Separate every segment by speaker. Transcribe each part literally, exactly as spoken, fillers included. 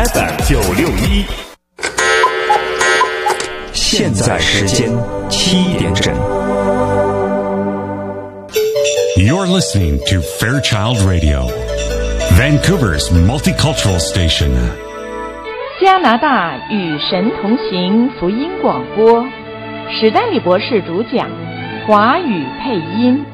Speaker 1: F M 九六一。现在时间七点整。
Speaker 2: You're listening to Fairchild Radio, Vancouver's multicultural station.
Speaker 3: 加拿大与神同行福音广播，史丹利博士主讲，华语配音。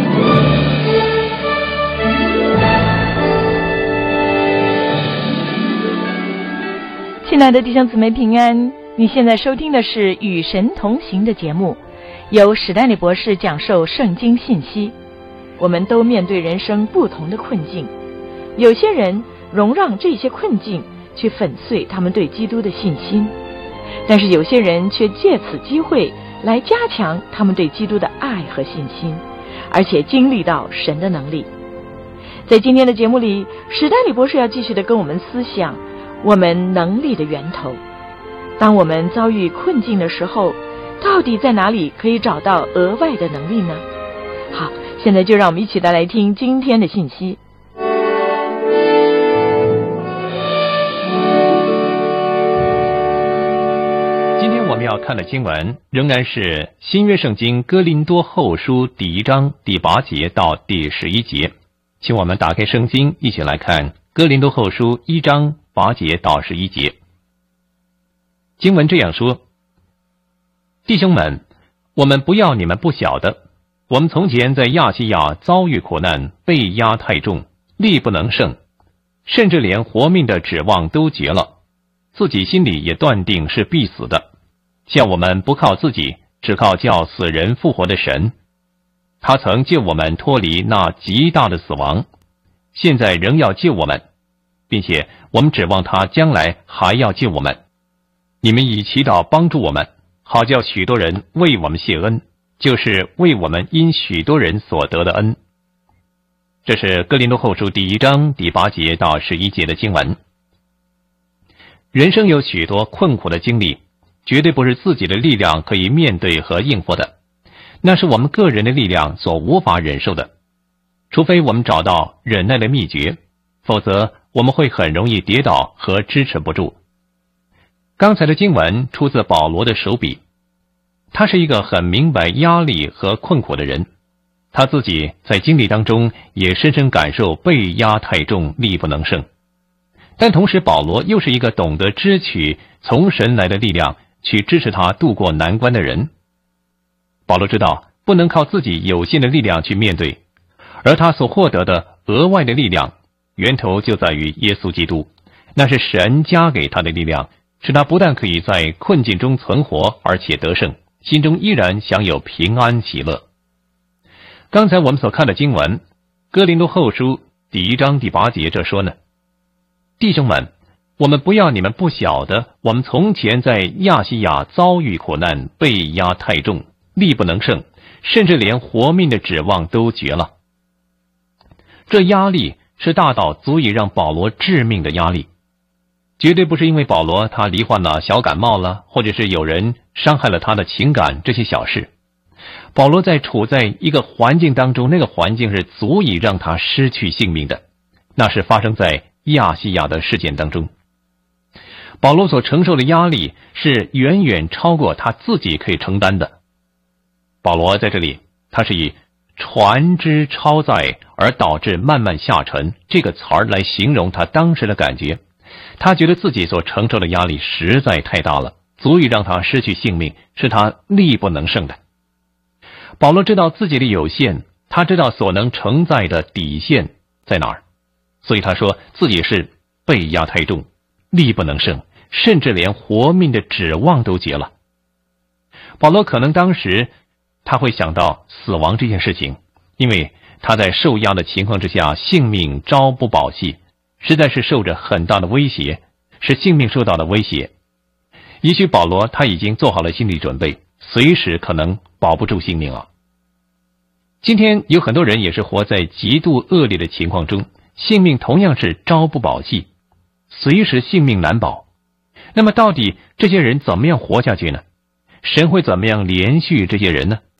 Speaker 3: 亲爱的弟兄姊妹平安，你现在收听的是与神同行的节目，由史丹利博士讲授圣经信息。我们都面对人生不同的困境，有些人容让这些困境去粉碎他们对基督的信心，但是有些人却借此机会来加强他们对基督的爱和信心，而且经历到神的能力。在今天的节目里，史丹利博士要继续的跟我们思想我们能力的源头。当我们遭遇困境的时候，到底在哪里可以找到额外的能力呢？好，现在就让我们一起的来听今天的信息。
Speaker 4: 今天我们要看的经文仍然是新约圣经哥林多后书第一章第八节到第十一节，请我们打开圣经，一起来看哥林多后书一章八节到十一节。经文这样说：弟兄们，我们不要你们不晓得，我们从前在亚细亚遭遇苦难，被压太重，力不能胜，甚至连活命的指望都绝了，自己心里也断定是必死的。像我们不靠自己，只靠叫死人复活的神，他曾救我们脱离那极大的死亡，现在仍要救我们，并且我们指望他将来还要救我们。你们以祈祷帮助我们，好叫许多人为我们谢恩，就是为我们因许多人所得的恩。这是哥林多后书第一章第八节到十一节的经文。人生有许多困苦的经历，绝对不是自己的力量可以面对和应付的，那是我们个人的力量所无法忍受的。除非我们找到忍耐的秘诀，否则我们会很容易跌倒和支持不住。刚才的经文出自保罗的手笔，他是一个很明白压力和困苦的人，他自己在经历当中也深深感受被压太重，力不能胜。但同时保罗又是一个懂得支取从神来的力量去支持他度过难关的人。保罗知道不能靠自己有限的力量去面对，而他所获得的额外的力量源头就在于耶稣基督，那是神加给他的力量，使他不但可以在困境中存活，而且得胜，心中依然享有平安喜乐。刚才我们所看的经文哥林多后书第一章第八节这说呢：弟兄们，我们不要你们不晓得，我们从前在亚细亚遭遇苦难，被压太重，力不能胜，甚至连活命的指望都绝了。这压力是大到足以让保罗致命的压力，绝对不是因为保罗他罹患了小感冒了，或者是有人伤害了他的情感，这些小事。保罗在处在一个环境当中，那个环境是足以让他失去性命的，那是发生在亚细亚的事件当中。保罗所承受的压力是远远超过他自己可以承担的。保罗在这里他是以船只超载而导致慢慢下沉这个词儿来形容他当时的感觉。他觉得自己所承受的压力实在太大了，足以让他失去性命，是他力不能胜的。保罗知道自己的有限，他知道所能承载的底线在哪儿，所以他说自己是被压太重，力不能胜，甚至连活命的指望都绝了。保罗可能当时他会想到死亡这件事情，因为他在受压的情况之下，性命朝不保夕，实在是受着很大的威胁，是性命受到的威胁。也许保罗他已经做好了心理准备，随时可能保不住性命了。今天有很多人也是活在极度恶劣的情况中，性命同样是朝不保夕，随时性命难保。那么到底这些人怎么样活下去呢？神会怎么样连续这些人呢？